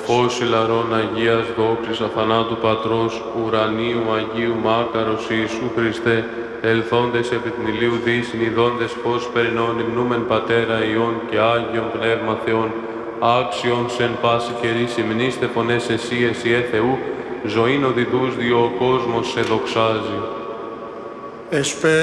Φως ηλαρών Αγίας δόξης αθανάτου Πατρός, ουρανίου Αγίου Μάκαρος Ιησού Χριστέ, ελθόντες επί την ηλίου δύσιν, ιδώντες φως περινών, υμνούμεν Πατέρα Υιόν και Άγιον Πνεύμα Θεόν, άξιον σεν πάση καιρής υμνήστε φωνές εσύ Θεού, ζωήν οδηδούς διό ο κόσμος σε δοξάζει.